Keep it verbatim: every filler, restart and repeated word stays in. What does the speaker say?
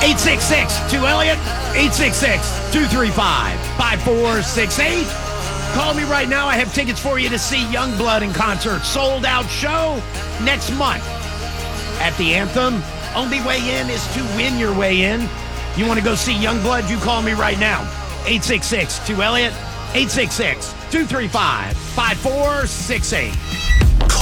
eight six six, two Elliott, eight six six, two three five, five four six eight. Call me right now. I have tickets for you to see Youngblood in concert. Sold out show next month at the Anthem. Only way in is to win your way in. You want to go see Youngblood? You call me right now. eight six six, two Elliott, eight six six, two three five, five four six eight.